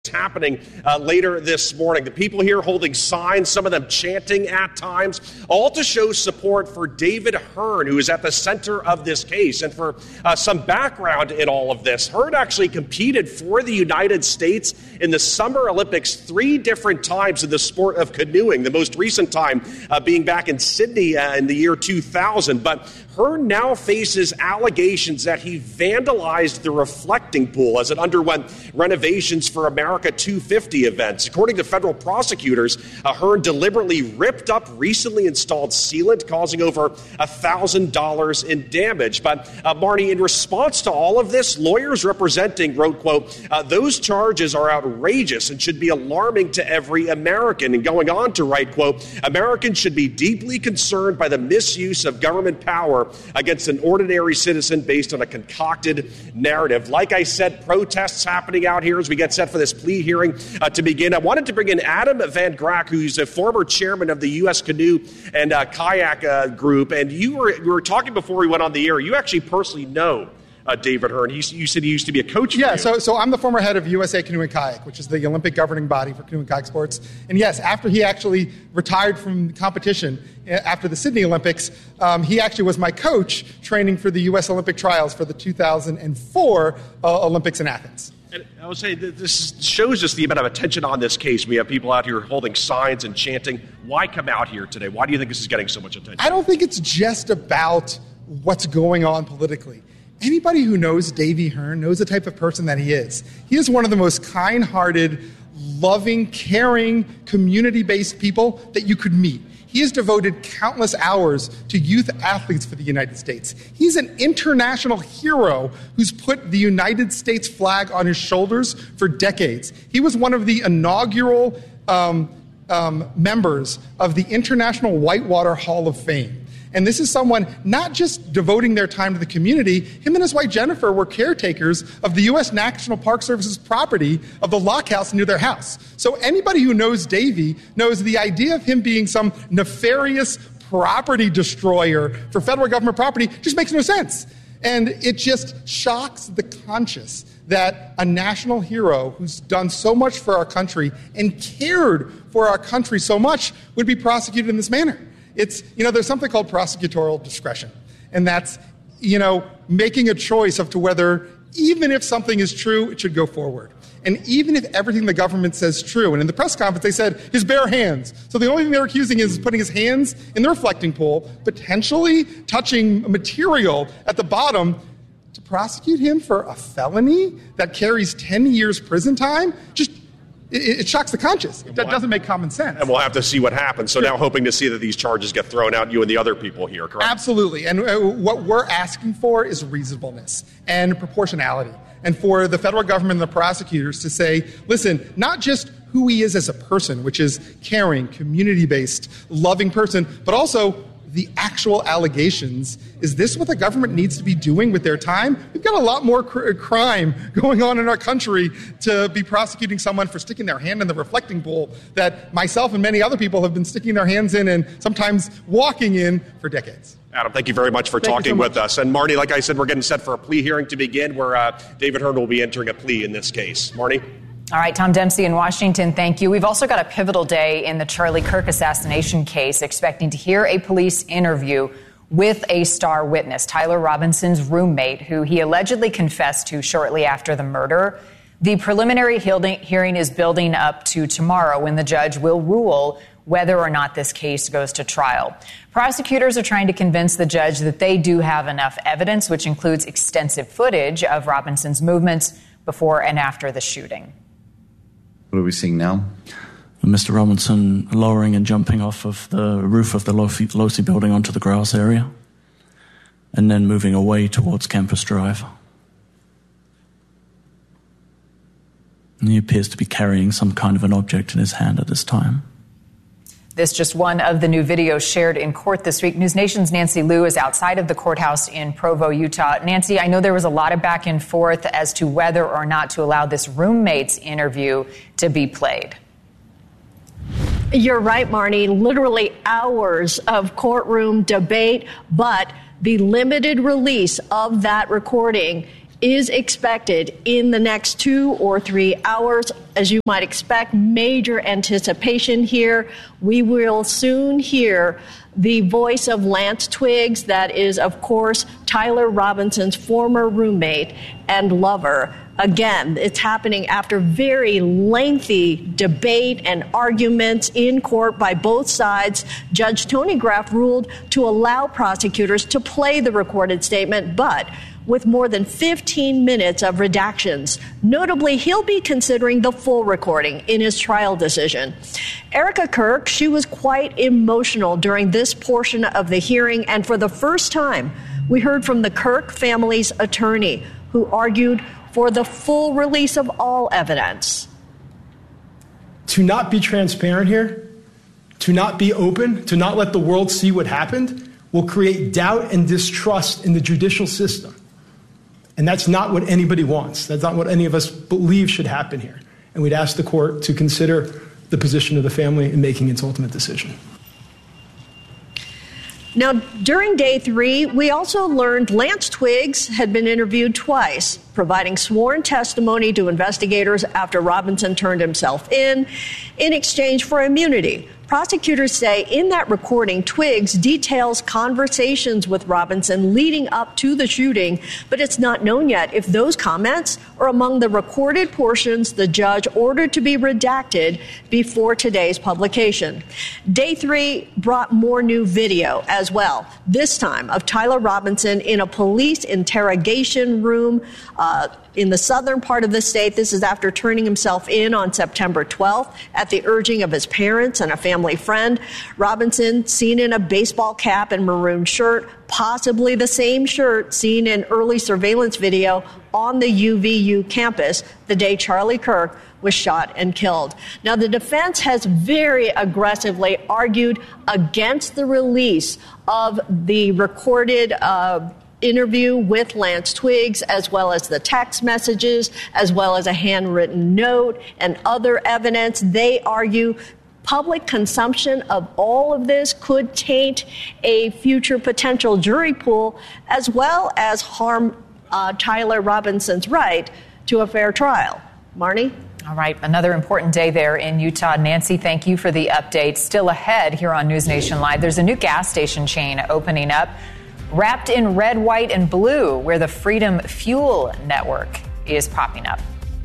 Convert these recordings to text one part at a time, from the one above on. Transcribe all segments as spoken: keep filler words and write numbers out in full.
happening uh, later this morning. The people here holding signs, some of them chanting at times, all to show support for David Hearn, who is at the center of this case. And for uh, some background in all of this, Hearn actually competed for the United States in the Summer Olympics three different times in the sport of canoeing, the most recent time uh, being back in Sydney uh, in the year two thousand. But Hearn now faces allegations that he vandalized the reflecting pool as it underwent renovations for America two fifty events. According to federal prosecutors, uh, Hearn deliberately ripped up recently installed sealant, causing over one thousand dollars in damage. But, uh, Marnie, in response to all of this, lawyers representing wrote, quote, uh, those charges are outrageous and should be alarming to every American. And going on to write, quote, Americans should be deeply concerned by the misuse of government power against an ordinary citizen based on a concocted narrative. Like I said, protests happening out here as we get set for this plea hearing uh, to begin. I wanted to bring in Adam Van Grack, who's a former chairman of the U S Canoe and uh, Kayak uh, Group. And you were, we were talking before we went on the air. You actually personally know Uh, David Hearn. He, you said he used to be a coach. Yeah, so so I'm the former head of U S A Canoe and Kayak, which is the Olympic governing body for canoe and kayak sports. And yes, after he actually retired from competition after the Sydney Olympics, um, he actually was my coach training for the U S Olympic trials for the two thousand four uh, Olympics in Athens. And I would say that this shows just the amount of attention on this case. We have people out here holding signs and chanting. Why come out here today? Why do you think this is getting so much attention? I don't think it's just about what's going on politically. Anybody who knows Davey Hearn knows the type of person that he is. He is one of the most kind-hearted, loving, caring, community-based people that you could meet. He has devoted countless hours to youth athletes for the United States. He's an international hero who's put the United States flag on his shoulders for decades. He was one of the inaugural um, um, members of the International Whitewater Hall of Fame. And this is someone not just devoting their time to the community. Him and his wife Jennifer were caretakers of the U S National Park Service's property of the Lock House near their house. So anybody who knows Davey knows the idea of him being some nefarious property destroyer for federal government property just makes no sense. And it just shocks the conscience that a national hero who's done so much for our country and cared for our country so much would be prosecuted in this manner. It's, you know, there's something called prosecutorial discretion, and that's, you know, making a choice of to whether, even if something is true, it should go forward. And even if everything the government says is true, and in the press conference they said his bare hands. So the only thing they're accusing is putting his hands in the reflecting pool, potentially touching material at the bottom. To prosecute him for a felony that carries ten years prison time, just It, it shocks the conscience. That doesn't make common sense. And we'll have to see what happens. So now hoping to see that these charges get thrown out, you and the other people here, correct? Absolutely. And uh, what we're asking for is reasonableness and proportionality. And for the federal government and the prosecutors to say, listen, not just who he is as a person, which is caring, community-based, loving person, but also the actual allegations. Is this what the government needs to be doing with their time? We've got a lot more cr- crime going on in our country to be prosecuting someone for sticking their hand in the reflecting pool that myself and many other people have been sticking their hands in and sometimes walking in for decades. Adam, thank you very much for thank talking so with much. us. And Marnie, like I said, we're getting set for a plea hearing to begin where uh, David Hearn will be entering a plea in this case. Marnie? All right, Tom Dempsey in Washington, thank you. We've also got a pivotal day in the Charlie Kirk assassination case, expecting to hear a police interview with a star witness, Tyler Robinson's roommate, who he allegedly confessed to shortly after the murder. The preliminary hearing is building up to tomorrow, when the judge will rule whether or not this case goes to trial. Prosecutors are trying to convince the judge that they do have enough evidence, which includes extensive footage of Robinson's movements before and after the shooting. What are we seeing now? Mister Robinson lowering and jumping off of the roof of the Losi building onto the grass area, and then moving away towards Campus Drive. And he appears to be carrying some kind of an object in his hand at this time. This just one of the new videos shared in court this week. News Nation's Nancy Liu is outside of the courthouse in Provo, Utah. Nancy, I know there was a lot of back and forth as to whether or not to allow this roommate's interview to be played. You're right, Marnie. Literally hours of courtroom debate, but the limited release of that recording is expected in the next two or three hours. As you might expect, major anticipation here. We will soon hear the voice of Lance Twiggs. That is, of course, Tyler Robinson's former roommate and lover. Again, it's happening after very lengthy debate and arguments in court by both sides. Judge Tony Graff ruled to allow prosecutors to play the recorded statement, but with more than fifteen minutes of redactions. Notably, he'll be considering the full recording in his trial decision. Erica Kirk, she was quite emotional during this portion of the hearing, and for the first time, we heard from the Kirk family's attorney, who argued for the full release of all evidence. To not be transparent here, to not be open, to not let the world see what happened, will create doubt and distrust in the judicial system. And that's not what anybody wants. That's not what any of us believe should happen here. And we'd ask the court to consider the position of the family in making its ultimate decision. Now, during day three, we also learned Lance Twiggs had been interviewed twice, providing sworn testimony to investigators after Robinson turned himself in, in exchange for immunity. Prosecutors say in that recording, Twiggs details conversations with Robinson leading up to the shooting, but it's not known yet if those comments are among the recorded portions the judge ordered to be redacted before today's publication. Day three brought more new video as well, this time of Tyler Robinson in a police interrogation room uh, in the southern part of the state. This is after turning himself in on September twelfth at the urging of his parents and a family friend. Robinson seen in a baseball cap and maroon shirt, possibly the same shirt seen in early surveillance video on the U V U campus the day Charlie Kirk was shot and killed. Now, the defense has very aggressively argued against the release of the recorded uh, interview with Lance Twiggs, as well as the text messages, as well as a handwritten note and other evidence. They argue public consumption of all of this could taint a future potential jury pool, as well as harm uh, Tyler Robinson's right to a fair trial. Marnie? All right, another important day there in Utah. Nancy, thank you for the update. Still ahead here on News Nation Live, there's a new gas station chain opening up, wrapped in red, white, and blue, where the Freedom Fuel Network is popping up.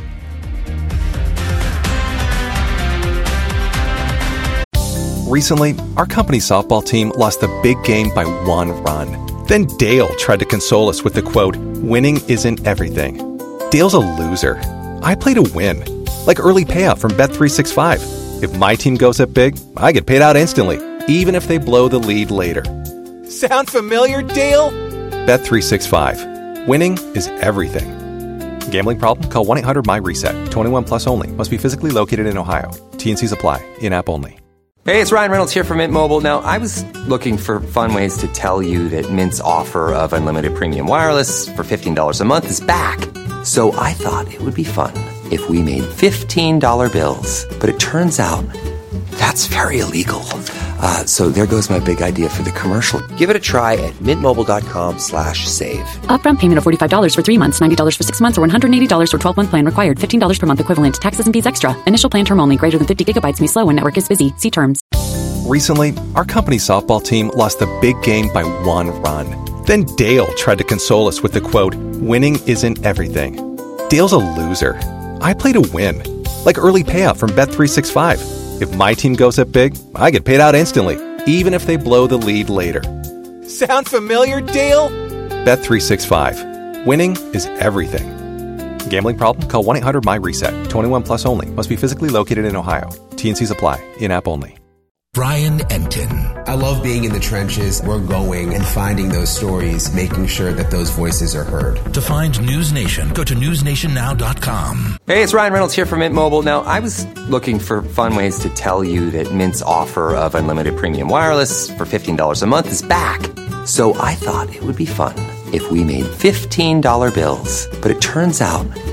Recently, our company's softball team lost the big game by one run. Then Dale tried to console us with the quote, "Winning isn't everything." Dale's a loser. I play to win, like early payout from Bet three sixty-five. If my team goes up big, I get paid out instantly, even if they blow the lead later. Sound familiar, Dale? Bet three sixty-five. Winning is everything. Gambling problem? Call one eight hundred M Y reset. twenty-one plus only. Must be physically located in Ohio. T and C's apply. In-app only. Hey, it's Ryan Reynolds here from Mint Mobile. Now, I was looking for fun ways to tell you that Mint's offer of unlimited premium wireless for fifteen dollars a month is back. So I thought it would be fun if we made fifteen dollar bills. But it turns out that's very illegal. Uh, so there goes my big idea for the commercial. Give it a try at mintmobile.com slash save. Upfront payment of forty-five dollars for three months, ninety dollars for six months, or one hundred eighty dollars for twelve-month plan required. fifteen dollars per month equivalent. Taxes and fees extra. Initial plan term only. Greater than fifty gigabytes may slow when network is busy. See terms. Recently, our company's softball team lost the big game by one run. Then Dale tried to console us with the quote, "Winning isn't everything." Dale's a loser. I play to win, like early payout from Bet three sixty-five. If my team goes up big, I get paid out instantly, even if they blow the lead later. Sound familiar, Dale? Bet three sixty-five. Winning is everything. Gambling problem? Call one eight hundred M Y reset. twenty-one plus only. Must be physically located in Ohio. T and C's apply. In-app only. Brian Entin. I love being in the trenches. We're going and finding those stories, making sure that those voices are heard. To find News Nation, go to news nation now dot com. Hey, it's Ryan Reynolds here from Mint Mobile. Now, I was looking for fun ways to tell you that Mint's offer of unlimited premium wireless for fifteen dollars a month is back. So I thought it would be fun if we made fifteen dollar bills. But it turns out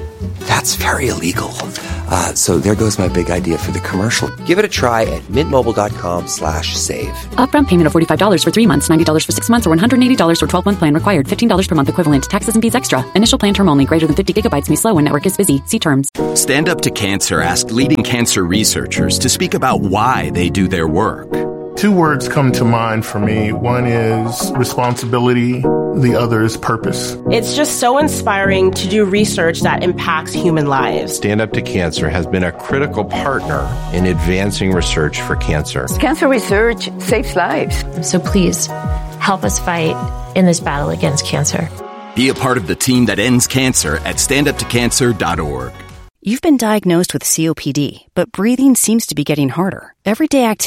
That's very illegal. Uh, so there goes my big idea for the commercial. Give it a try at mintmobile.com slash save. Upfront payment of forty-five dollars for three months, ninety dollars for six months, or one hundred eighty dollars for twelve-month plan required. fifteen dollars per month equivalent. Taxes and fees extra. Initial plan term only. Greater than fifty gigabytes may slow when network is busy. See terms. Stand Up to Cancer asked leading cancer researchers to speak about why they do their work. Two words come to mind for me. One is responsibility. The other is purpose. It's just so inspiring to do research that impacts human lives. Stand Up to Cancer has been a critical partner in advancing research for cancer. Cancer research saves lives. So please, help us fight in this battle against cancer. Be a part of the team that ends cancer at stand up to cancer dot org. You've been diagnosed with C O P D, but breathing seems to be getting harder. Everyday activity